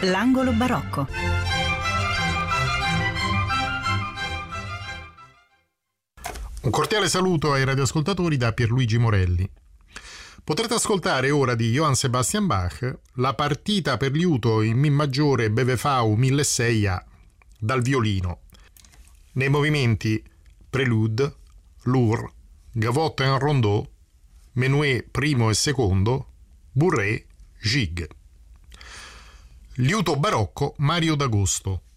L'angolo barocco. Un cordiale saluto ai radioascoltatori da Pierluigi Morelli. Potrete ascoltare ora di Johann Sebastian Bach la partita per liuto in Mi maggiore BWV 1006A dal violino, nei movimenti Prelude, Lourd, Gavotte en Rondeau, Menuet primo e secondo, Bourrée, Gigue. Liuto barocco Mario d'Agosto.